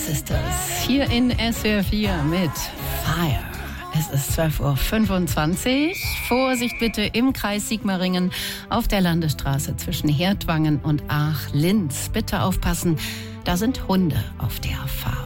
Sisters hier in SWR 4 mit Fire. Es ist 12.25 Uhr. Vorsicht bitte im Kreis Sigmaringen auf der Landesstraße zwischen Herdwangen und Aach-Linz. Bitte aufpassen, da sind Hunde auf der Fahrbahn.